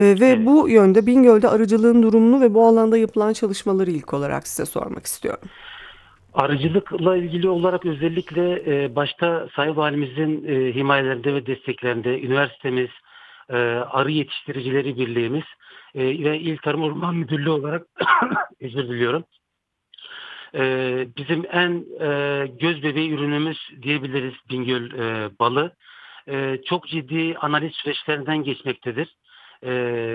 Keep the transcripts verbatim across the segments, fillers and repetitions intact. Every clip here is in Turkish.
Eee, ve Evet. bu yönde Bingöl'de arıcılığın durumunu ve bu alanda yapılan çalışmaları ilk olarak size sormak istiyorum. Arıcılıkla ilgili olarak özellikle e, başta Sayın Valimizin e, himayelerinde ve desteklerinde üniversitemiz, e, Arı Yetiştiricileri Birliğimiz e, ve İl Tarım Orman Müdürlüğü olarak özür diliyorum. E, bizim en e, göz bebeği ürünümüz diyebiliriz Bingöl e, balı. E, çok ciddi analiz süreçlerinden geçmektedir. E,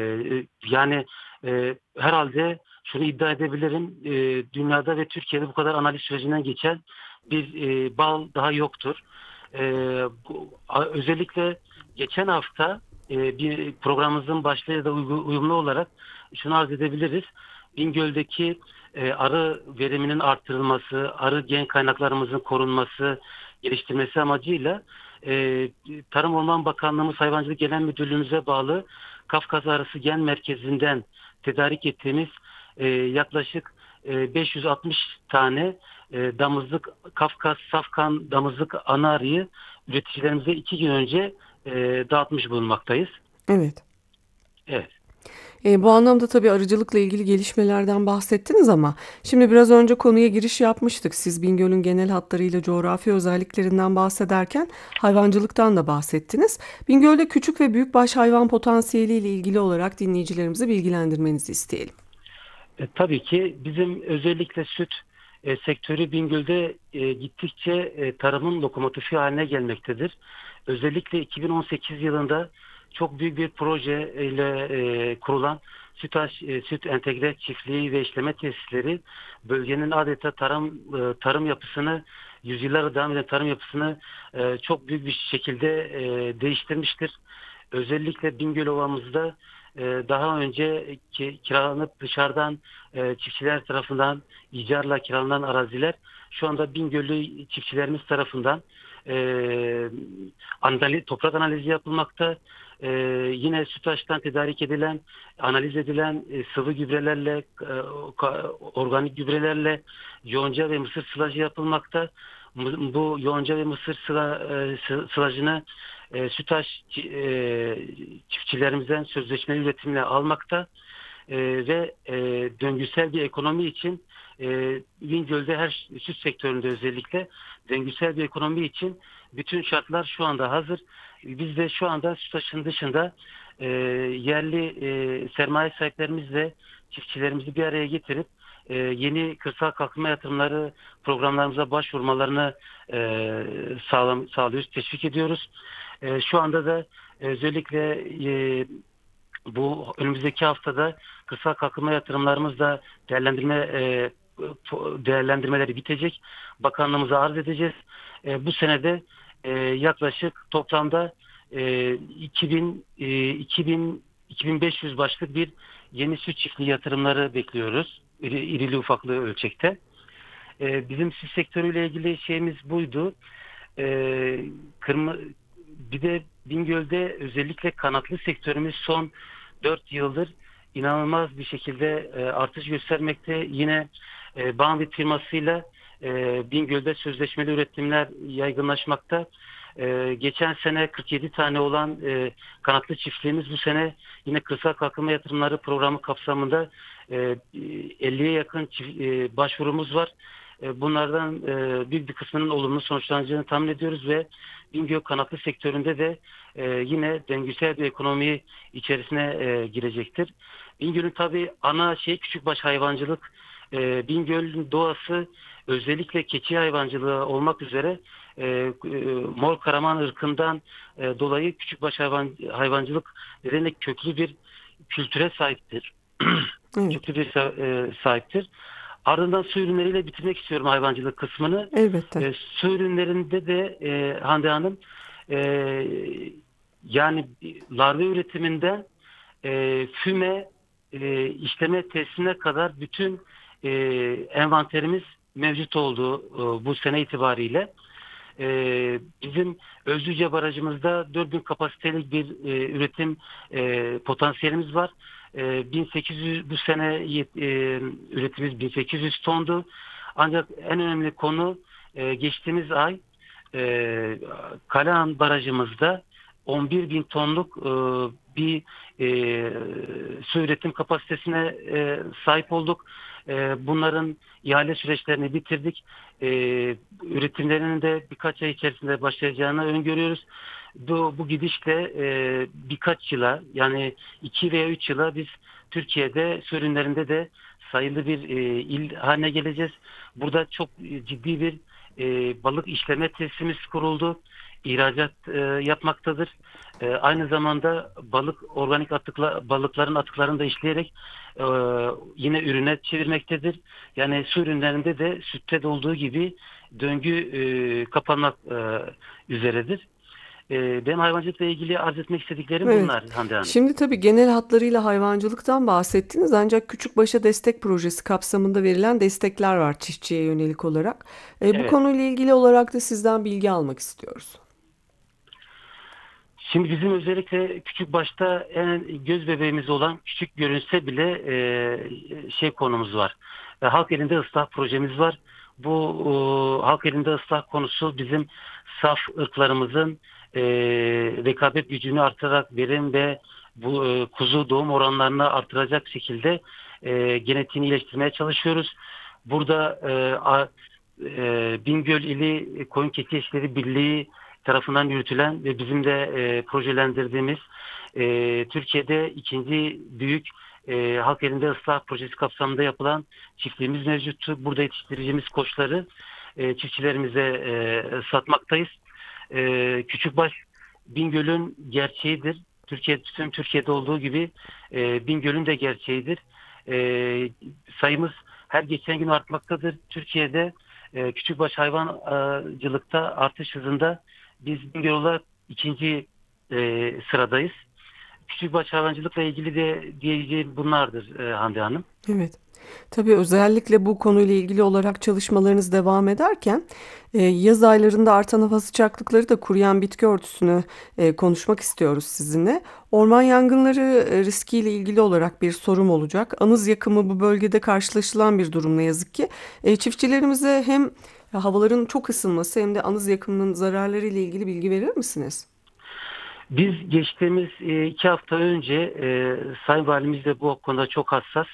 yani e, herhalde şunu iddia edebilirim, e, dünyada ve Türkiye'de bu kadar analiz sürecinden geçen bir e, bal daha yoktur. E, bu, a- özellikle geçen hafta e, bir programımızın başlığı da uygu- uyumlu olarak şunu arz edebiliriz. Bingöl'deki e, arı veriminin arttırılması, arı gen kaynaklarımızın korunması, geliştirmesi amacıyla e, Tarım Orman Bakanlığımız Hayvancılık Genel Müdürlüğümüze bağlı Kafkas Arısı Gen Merkezi'nden tedarik ettiğimiz e, yaklaşık e, beş yüz altmış tane e, damızlık Kafkas Safkan damızlık ana arıyı üreticilerimize iki gün önce e, dağıtmış bulunmaktayız. Evet. Evet. Eee, bu anlamda tabii arıcılıkla ilgili gelişmelerden bahsettiniz ama şimdi biraz önce konuya giriş yapmıştık. Siz Bingöl'ün genel hatlarıyla coğrafi özelliklerinden bahsederken hayvancılıktan da bahsettiniz. Bingöl'de küçük ve büyükbaş hayvan potansiyeliyle ilgili olarak dinleyicilerimizi bilgilendirmenizi isteyelim. E, tabii ki bizim özellikle süt e, sektörü Bingöl'de e, gittikçe e, tarımın lokomotifi haline gelmektedir. Özellikle iki bin on sekiz yılında çok büyük bir proje ile e, kurulan Sütaş, e, Süt Entegre Çiftliği ve İşleme Tesisleri bölgenin adeta tarım e, tarım yapısını yüzyıllara devam eden tarım yapısını e, çok büyük bir şekilde e, değiştirmiştir. Özellikle Bingöl Ovamızda e, daha önce ki, kiralanıp dışarıdan e, çiftçiler tarafından icarla kiralanan araziler şu anda Bingöllü çiftçilerimiz tarafından e, analiz, toprak analizi yapılmakta. E, yine SÜTAŞ'tan tedarik edilen, analiz edilen e, sıvı gübrelerle, e, organik gübrelerle yonca ve mısır sılacı yapılmakta. Bu bu yonca ve mısır sıla, e, sılacını e, SÜTAŞ e, çiftçilerimizden sözleşmeli üretimle almakta e, ve e, döngüsel bir ekonomi için e, Bingöl'de her süt sektöründe özellikle döngüsel bir ekonomi için bütün şartlar şu anda hazır. Biz de şu anda SÜTAŞ'ın dışında e, yerli e, sermaye sahiplerimizle çiftçilerimizi bir araya getirip e, yeni kırsal kalkınma yatırımları programlarımıza başvurmalarını e, sağlam, sağlıyoruz, teşvik ediyoruz. E, şu anda da özellikle e, bu önümüzdeki haftada kırsal kalkınma yatırımlarımız da değerlendirme e, değerlendirmeleri bitecek. Bakanlığımıza arz edeceğiz. E, bu senede e, yaklaşık toplamda e, iki bin e, iki bin iki bin beş yüz başlık bir yeni süt çiftliği yatırımları bekliyoruz. İri, irili ufaklı ölçekte. E, bizim süt sektörüyle ilgili şeyimiz buydu. E, kırmı, bir de Bingöl'de özellikle kanatlı sektörümüz son dört yıldır inanılmaz bir şekilde e, artış göstermekte. Yine e, Banvit firmasıyla e, Bingöl'de sözleşmeli üretimler yaygınlaşmakta. E, geçen sene kırk yedi tane olan e, kanatlı çiftliğimiz bu sene yine kırsal kalkınma yatırımları programı kapsamında e, elliye yakın çift, e, başvurumuz var. E, bunlardan e, büyük bir kısmının olumlu sonuçlanacağını tahmin ediyoruz ve Bingöl kanatlı sektöründe de e, yine döngüsel bir ekonomi içerisine e, girecektir. Bingöl'ün tabii ana şey küçükbaş hayvancılık. E, Bingöl'ün doğası özellikle keçi hayvancılığı olmak üzere e, e, Mor Karaman ırkından e, dolayı küçükbaş hayvan, hayvancılık nedeniyle köklü bir kültüre sahiptir. Evet, Köklü bir sa- e, sahiptir. Ardından su ürünleriyle bitirmek istiyorum hayvancılık kısmını. elbette. E, su ürünlerinde de e, Hande Hanım e, yani larva üretiminden e, füme e, işleme tesisine kadar bütün e, envanterimiz mevcut oldu e, bu sene itibariyle. E, bizim Özlüce Barajımızda dört bin kapasitelik bir e, üretim e, potansiyelimiz var. E, bin sekiz yüz bu sene yet- e, üretimimiz bin sekiz yüz tondu. Ancak en önemli konu e, geçtiğimiz ay e, Kalahan Barajımızda on bir bin tonluk e, bir e, su üretim kapasitesine e, sahip olduk. E, bunların ihale süreçlerini bitirdik. E, Üretimlerinin de birkaç ay içerisinde başlayacağını öngörüyoruz. Bu, bu gidişle e, birkaç yıla, yani iki veya üç yıla biz Türkiye'de su ürünlerinde de sayılı bir e, il haline geleceğiz. Burada çok e, ciddi bir e, balık işleme tesisimiz kuruldu. İhracat e, yapmaktadır. E, aynı zamanda balık organik atıkla, balıkların atıklarını da işleyerek e, yine ürüne çevirmektedir. Yani su ürünlerinde de sütte de olduğu gibi döngü e, kapanmak e, üzeredir. E, benim hayvancılıkla ilgili arz etmek istediklerim Evet. bunlar Hande Hanım. Şimdi tabii genel hatlarıyla hayvancılıktan bahsettiniz ancak Küçükbaş'a Destek Projesi kapsamında verilen destekler var çiftçiye yönelik olarak. E, bu Evet. konuyla ilgili olarak da sizden bilgi almak istiyoruz. Şimdi bizim özellikle küçük başta en göz bebeğimiz olan küçük görünse bile e, şey konumuz var. E, halk elinde ıslah projemiz var. Bu e, halk elinde ıslah konusu bizim saf ırklarımızın e, rekabet gücünü artırarak verim ve bu e, kuzu doğum oranlarını artıracak şekilde e, genetiğini iyileştirmeye çalışıyoruz. Burada e, a, e, Bingöl İli Koyun Keçi Eşleri Birliği tarafından yürütülen ve bizim de e, projelendirdiğimiz e, Türkiye'de ikinci büyük e, halk elinde ıslah projesi kapsamında yapılan çiftliğimiz mevcuttu. Burada yetiştireceğimiz koçları e, çiftçilerimize e, satmaktayız. E, Küçükbaş Bingöl'ün gerçeğidir. Türkiye, tüm Türkiye'de olduğu gibi e, Bingöl'ün de gerçeğidir. E, Sayımız her geçen gün artmaktadır. Türkiye'de e, küçükbaş hayvancılıkta artış hızında biz Bingöl olarak ikinci e, sıradayız. Küçükbaş hayvancılıkla ilgili de diyeceğim bunlardır e, Hande Hanım. Evet. Tabii özellikle bu konuyla ilgili olarak çalışmalarınız devam ederken e, yaz aylarında artan hava sıcaklıkları da kuruyan bitki örtüsünü e, konuşmak istiyoruz sizinle. Orman yangınları e, riskiyle ilgili olarak bir sorum olacak. Anız yakımı bu bölgede karşılaşılan bir durum ne yazık ki. E, çiftçilerimize hem havaların çok ısınması hem de anız yakımının zararları ile ilgili bilgi verir misiniz? Biz geçtiğimiz e, iki hafta önce e, Sayın Valimiz de bu konuda çok hassas.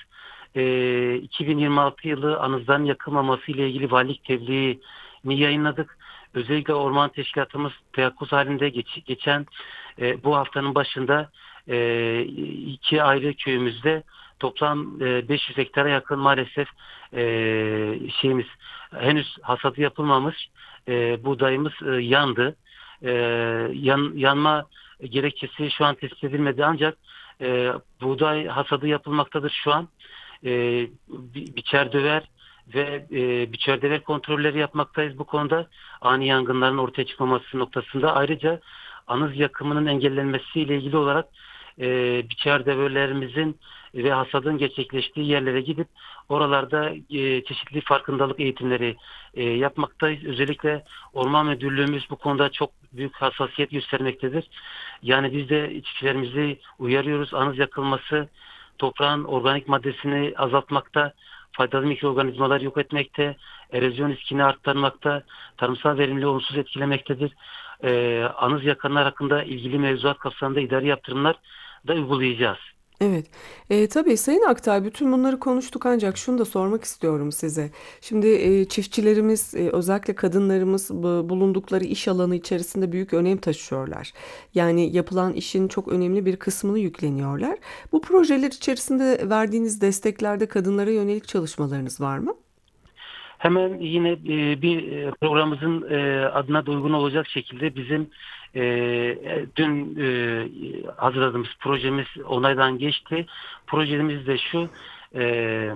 E, iki bin yirmi altı yılı anızların yakılmaması ile ilgili valilik tebliğini yayınladık. Özellikle orman teşkilatımız teyakkuz halinde geç, geçen e, bu haftanın başında e, iki ayrı köyümüzde toplam e, beş yüz hektara yakın maalesef e, şeyimiz henüz hasadı yapılmamış e, buğdayımız e, yandı. E, yan, yanma gerekçesi şu an tespit edilmedi ancak e, buğday hasadı yapılmaktadır şu an. E, bi- biçer döver ve e, biçer döver kontrolleri yapmaktayız bu konuda. Ani yangınların ortaya çıkmaması noktasında. Ayrıca anız yakımının engellenmesiyle ilgili olarak e, biçer döverlerimizin ve hasadın gerçekleştiği yerlere gidip oralarda e, çeşitli farkındalık eğitimleri e, yapmaktayız. Özellikle Orman Müdürlüğümüz bu konuda çok büyük hassasiyet göstermektedir. Yani biz de çiftçilerimizi uyarıyoruz. Anız yakılması toprağın organik maddesini azaltmakta, faydalı mikroorganizmaları yok etmekte, erozyon riskini arttırmakta, tarımsal verimliliği olumsuz etkilemektedir. Ee, anız yakanlar hakkında ilgili mevzuat kapsamında idari yaptırımlar da uygulayacağız. Evet. E, tabii Sayın Aktay bütün bunları konuştuk ancak şunu da sormak istiyorum size. Şimdi e, çiftçilerimiz e, özellikle kadınlarımız bu- bulundukları iş alanı içerisinde büyük önem taşıyorlar. Yani yapılan işin çok önemli bir kısmını yükleniyorlar. Bu projeler içerisinde verdiğiniz desteklerde kadınlara yönelik çalışmalarınız var mı? Hemen yine e, bir e, programımızın e, adına da uygun olacak şekilde bizim e, e, dün e, hazırladığımız projemiz onaydan geçti. Projemiz de şu: e,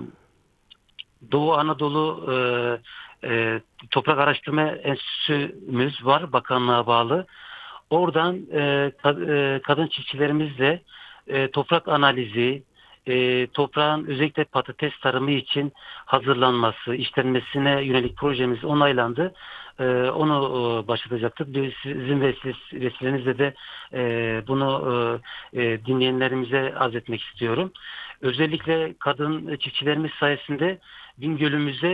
Doğu Anadolu e, e, Toprak Araştırma Enstitümüz var, bakanlığa bağlı. Oradan e, ka- e, kadın çiftçilerimizle e, toprak analizi, e, toprağın özellikle patates tarımı için hazırlanması, işlenmesine yönelik projemiz onaylandı. E, onu e, başlatacaktık. Biz- Sizin vesis- vesilenizle de e, bunu e, e, dinleyenlerimize arz etmek istiyorum. Özellikle kadın çiftçilerimiz sayesinde Bingöl'ümüze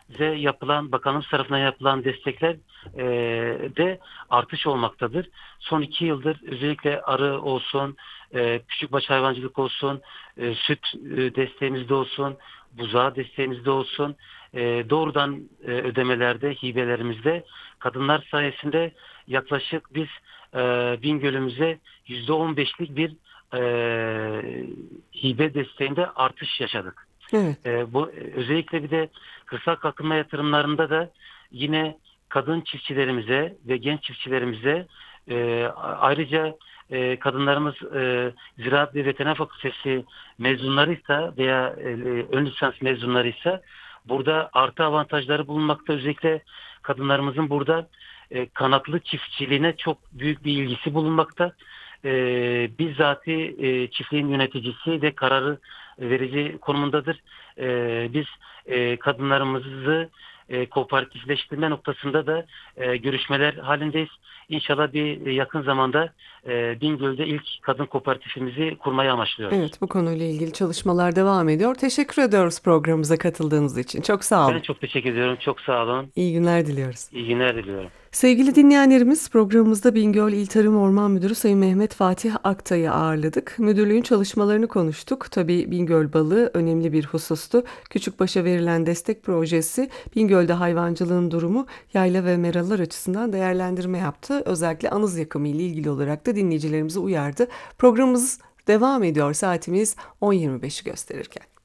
bize yapılan, bakanımız tarafından yapılan destekler e, de artış olmaktadır. Son iki yıldır özellikle arı olsun, e, küçükbaş hayvancılık olsun, e, süt e, desteğimizde olsun, buzağı desteğimizde olsun, e, doğrudan e, ödemelerde, hibelerimizde kadınlar sayesinde yaklaşık biz e, Bingöl'ümüze yüzde on beşlik bir e, hibe desteğinde artış yaşadık. Evet. E, bu özellikle bir de kırsal kalkınma yatırımlarında da yine kadın çiftçilerimize ve genç çiftçilerimize e, ayrıca e, kadınlarımız e, Ziraat ve Veteriner Fakültesi mezunlarıysa veya e, ön lisans mezunlarıysa burada artı avantajları bulunmakta. Özellikle kadınlarımızın burada e, kanatlı çiftçiliğine çok büyük bir ilgisi bulunmakta. E, bizzati e, çiftliğin yöneticisi ve kararı verici konumundadır. E, biz e, kadınlarımızı e, kooperatifleştirme noktasında da e, görüşmeler halindeyiz. İnşallah bir e, yakın zamanda e, Bingöl'de ilk kadın kooperatifimizi kurmayı amaçlıyoruz. Evet, bu konuyla ilgili çalışmalar devam ediyor. Teşekkür ediyoruz programımıza katıldığınız için. Çok sağ Ben olun. çok teşekkür ediyorum. Çok sağ olun. İyi günler diliyoruz. İyi günler diliyorum. Sevgili dinleyenlerimiz, programımızda Bingöl İl Tarım Orman Müdürü Sayın Mehmet Fatih Aktay'ı ağırladık. Müdürlüğün çalışmalarını konuştuk. Tabii Bingöl balığı önemli bir husustu. Küçükbaş'a verilen destek projesi Bingöl'de hayvancılığın durumu yayla ve meralar açısından değerlendirme yaptı. Özellikle anız yakımı ile ilgili olarak da dinleyicilerimizi uyardı. Programımız devam ediyor. Saatimiz on yirmi beşi gösterirken.